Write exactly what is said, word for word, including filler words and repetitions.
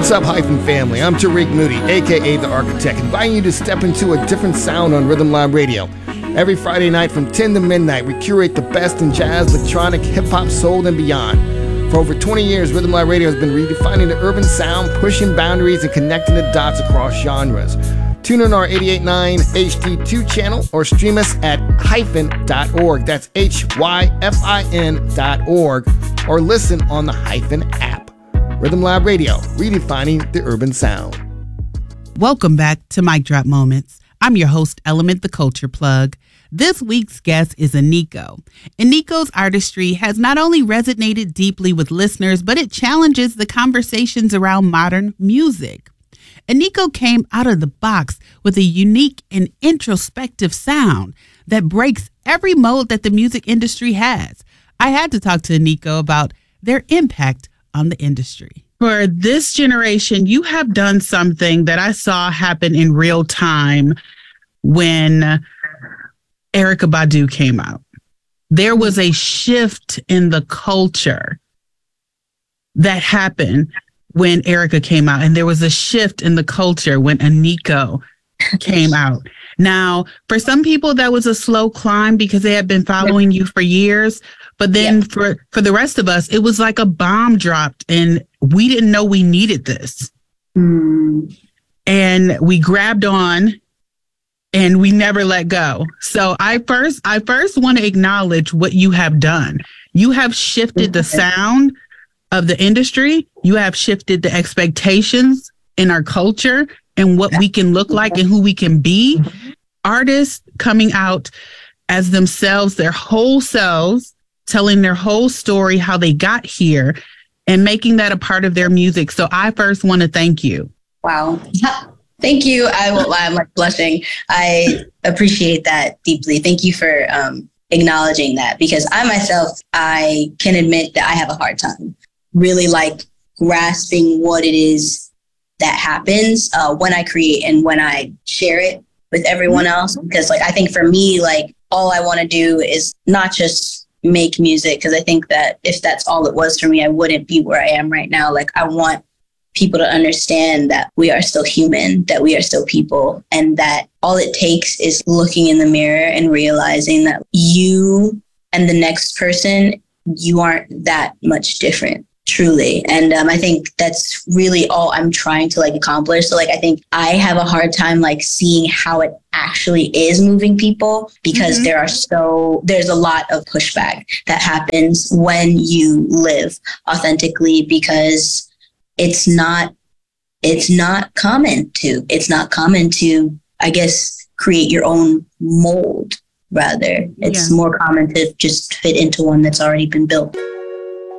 What's up, Hyphen family? I'm Tariq Moody, aka The Architect, inviting you to step into a different sound on Rhythm Lab Radio. Every Friday night from ten to midnight, we curate the best in jazz, electronic, hip-hop, soul, and beyond. For over twenty years, Rhythm Lab Radio has been redefining the urban sound, pushing boundaries, and connecting the dots across genres. Tune in our eighty-eight point nine H D two channel or stream us at hyphen dot org. That's H Y F I N dot org. Or listen on the Hyphen app. Rhythm Lab Radio, redefining the urban sound. Welcome back to Mic Drop Moments. I'm your host, Element the Culture Plug. This week's guest is Eniko. Eniko's artistry has not only resonated deeply with listeners, but it challenges the conversations around modern music. Eniko came out of the box with a unique and introspective sound that breaks every mold that the music industry has. I had to talk to Eniko about their impact on the industry. For this generation, you have done something that I saw happen in real time when Erykah Badu came out. There was a shift in the culture that happened when Erykah came out, and there was a shift in the culture when Eniko came out. Now, for some people, that was a slow climb because they had been following you for years. But then yeah. for, for the rest of us, it was like a bomb dropped and we didn't know we needed this. Mm. And we grabbed on and we never let go. So I first, I first want to acknowledge what you have done. You have shifted the sound of the industry. You have shifted the expectations in our culture and what we can look like and who we can be. Artists coming out as themselves, their whole selves, telling their whole story, how they got here, and making that a part of their music. So I first want to thank you. Wow. Thank you. I won't lie, I'm like blushing. I appreciate that deeply. Thank you for um, acknowledging that, because I myself, I can admit that I have a hard time really like grasping what it is that happens uh, when I create and when I share it with everyone else. Because like, I think for me, like all I want to do is not just make music, because I think that if that's all it was for me, I wouldn't be where I am right now. Like I want people to understand that we are still human, that we are still people, and that all it takes is looking in the mirror and realizing that you and the next person, you aren't that much different, truly. And um, I think that's really all I'm trying to like accomplish. So like, I think I have a hard time like seeing how it actually is moving people, because mm-hmm. there are so, there's a lot of pushback that happens when you live authentically, because it's not, it's not common to, it's not common to, I guess, create your own mold. Rather, it's yeah. more common to just fit into one that's already been built.